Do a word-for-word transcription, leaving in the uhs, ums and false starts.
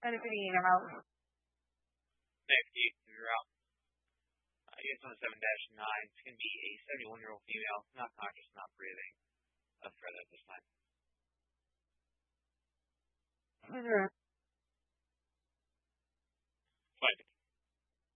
Beginning about. Next, you're out. Uh, U S one seven dash nine. It's going to be a seventy-one-year-old female, not conscious, not breathing. That's further at this time. Is there